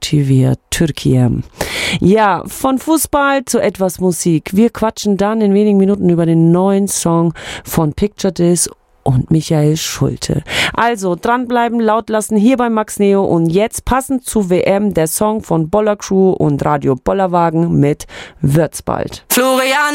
aktiviert. Türkei. Ja, von Fußball zu etwas Musik. Wir quatschen dann in wenigen Minuten über den neuen Song von Picture This und Michael Schulte. Also dranbleiben, laut lassen hier bei Max Neo und jetzt passend zu WM der Song von Boller Crew und Radio Bollerwagen mit Wird's bald. Florian